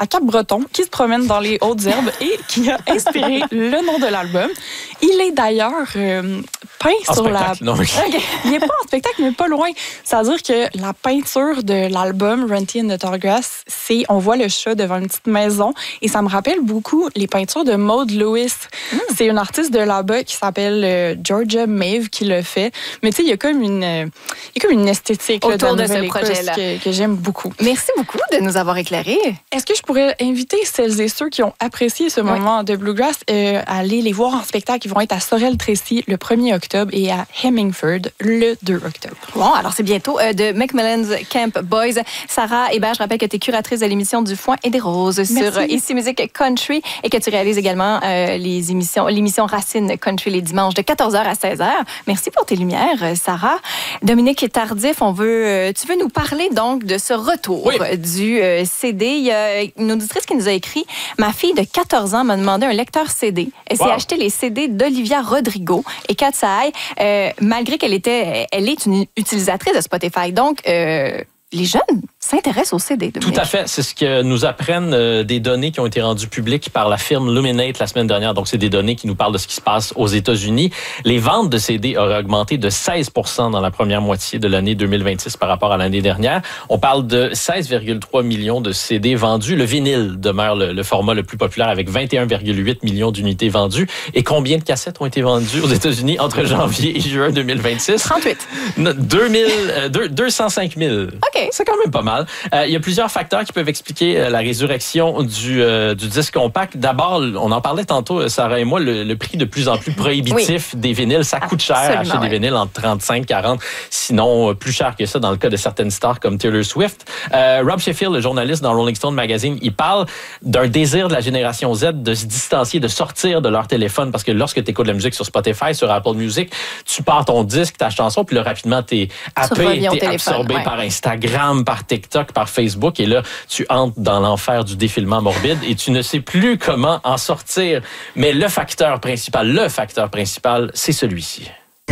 à Cap-Breton qui se promène dans les Hautes-Herbes et qui a inspiré le nom de l'album. Il est d'ailleurs peint sur la... Non, okay. Il n'est pas en spectacle, mais pas loin. C'est-à-dire que la peinture de l'album Runty and the Tall Grass, c'est on voit le chat devant une petite maison et ça me rappelle beaucoup les peintures de Maud Lewis. C'est une artiste de là-bas qui s'appelle Georgia Maeve qui le fait. Mais tu sais, il y a comme une esthétique autour là, de ce projet-là que j'aime beaucoup. Merci beaucoup de nous avoir éclairés. Est-ce que je pourrais inviter celles et ceux qui ont apprécié ce moment de Bluegrass à aller les voir en spectacle? Ils vont être à Sorel-Tracy le 1er octobre et à Hemingford le 2 octobre. Bon, alors c'est bientôt de Macmillan's Camp Boys. Sarah Hébert, je rappelle que tu es curatrice de l'émission Du Foin et des Roses sur Ici Musique Country et que tu réalises également l'émission Racine Country les dimanches de 14h à 16h. Merci pour tes lumières, Sarah. Dominique Tardif, tu veux nous parler donc de ce retour du CD. Il y a une auditrice qui nous a écrit « Ma fille de 14 ans m'a demandé un lecteur CD. Elle s'est acheté les CD d'Olivia Rodrigo et Kat Sahay, malgré qu'elle est une utilisatrice de Spotify. Donc, les jeunes s'intéressent au CD. Tout à fait. C'est ce que nous apprennent des données qui ont été rendues publiques par la firme Luminate la semaine dernière. Donc, c'est des données qui nous parlent de ce qui se passe aux États-Unis. Les ventes de CD auraient augmenté de 16% dans la première moitié de l'année 2026 par rapport à l'année dernière. On parle de 16,3 millions de CD vendus. Le vinyle demeure le format le plus populaire avec 21,8 millions d'unités vendues. Et combien de cassettes ont été vendues aux États-Unis entre janvier et juin 2026? 38. 205 000. OK. C'est quand même pas mal. Il y a plusieurs facteurs qui peuvent expliquer la résurrection du disque compact. D'abord, on en parlait tantôt, Sarah et moi, le prix de plus en plus prohibitif des vinyles. Ça coûte cher acheter des vinyles entre 35, 40, sinon plus cher que ça dans le cas de certaines stars comme Taylor Swift. Rob Sheffield, le journaliste dans Rolling Stone Magazine, il parle d'un désir de la génération Z de se distancier, de sortir de leur téléphone parce que lorsque tu écoutes de la musique sur Spotify, sur Apple Music, tu pars ton disque, ta chanson, puis là, rapidement, t'es happé, t'es absorbé par Instagram, par TikTok, par Facebook, et là, tu entres dans l'enfer du défilement morbide et tu ne sais plus comment en sortir. Mais le facteur principal, c'est celui-ci.